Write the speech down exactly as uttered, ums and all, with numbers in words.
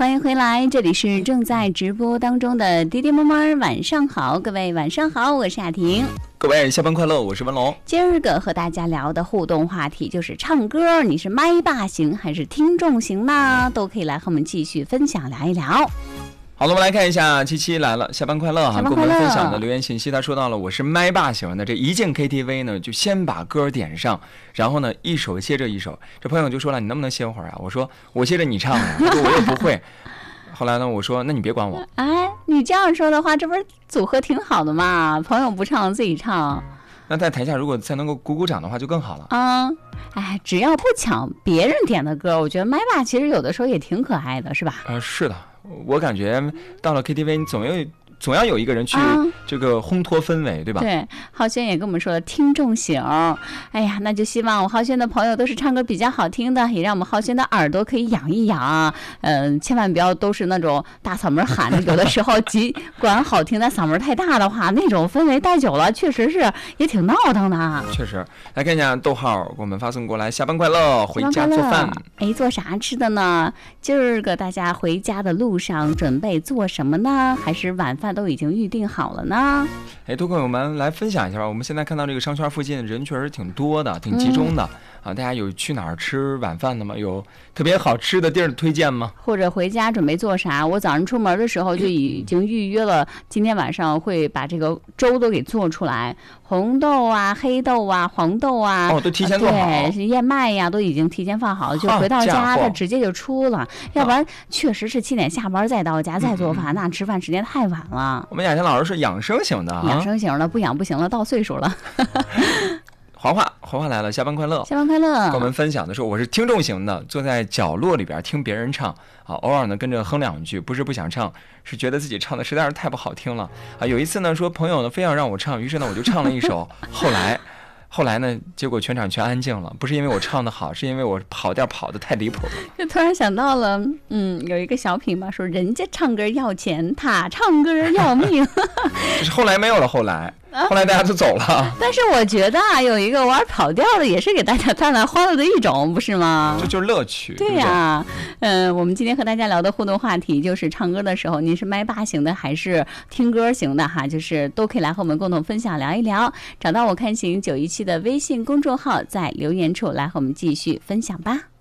欢迎回来，这里是正在直播当中的滴滴妈妈晚上好，各位晚上好，我是雅婷。 各位下班快乐，我是文龙。 今儿个和大家聊的互动话题就是唱歌，你是麦霸型还是听众型呢？都可以来和我们继续分享聊一聊。 好了，我们来看一下七七来了，下班快乐哈，跟我们分享的留言信息，他说到了我是麦霸型的，这一进 K T V 呢，就先把歌点上，然后呢一首接着一首。这朋友就说了，你能不能歇会儿啊？我说我接着你唱啊，他说我又不会。后来呢，我说那你别管我。 哎，你这样说的话，这不是组合挺好的嘛？朋友不唱自己唱。 那在台下如果再能够鼓鼓掌的话就更好了。 嗯，哎，只要不抢别人点的歌，我觉得麦霸其实有的时候也挺可爱的，是吧？ 呃，是的，我感觉到了 K T V 你总有总要有一个人去这个烘托氛围、啊、对吧？ 对，浩轩也跟我们说了听众型。哎呀，那就希望我浩轩的朋友都是唱歌比较好听的，也让我们浩轩的耳朵可以养一养啊。嗯、呃，千万不要都是那种大嗓门喊的，有的时候尽管好听，但嗓门太大的话，那种氛围待久了，确实是也挺闹腾的。 确实，来看一下逗号给我们发送过来，下班快乐，回家做饭。 哎，做啥吃的呢？今儿个大家回家的路上准备做什么呢？还是晚饭都已经预定好了呢？ 哎，多朋友们来分享一下吧。我们现在看到这个商圈附近人确实挺多的，挺集中的、嗯、啊。大家有去哪儿吃晚饭的吗？有特别好吃的地儿推荐吗？ 或者回家准备做啥？我早上出门的时候就已经预约了，今天晚上会把这个粥都给做出来，红豆啊、黑豆啊、黄豆啊， 哦，都提前做好。 对，是燕麦呀，都已经提前放好，就回到家它直接就出了。要不然确实是七点下班再到家再做饭，嗯、那吃饭时间太晚了。 我们雅婷老师是养生型的、啊， 养生型的，不养不行了，到岁数了。 黄花，黄花来了，下班快乐， 下班快乐。 跟我们分享的说，我是听众型的，坐在角落里边听别人唱啊，偶尔呢跟着哼两句，不是不想唱，是觉得自己唱的实在是太不好听了啊。有一次呢，说朋友呢非要让我唱，于是呢我就唱了一首，后来。后来呢，结果全场全安静了，不是因为我唱的好，是因为我跑调跑的太离谱了。 就突然想到了，嗯，有一个小品嘛，说人家唱歌要钱，他唱歌要命。 就是后来没有了，后来。后来大家都走了， 但是我觉得啊，有一个玩跑调的也是给大家带来欢乐的一种，不是吗？ 这就是乐趣。 对呀、啊，嗯、呃，我们今天和大家聊的互动话题就是唱歌的时候，您是麦霸型的还是听歌型的哈？就是都可以来和我们共同分享聊一聊。找到我看行九一七的微信公众号，在留言处来和我们继续分享吧。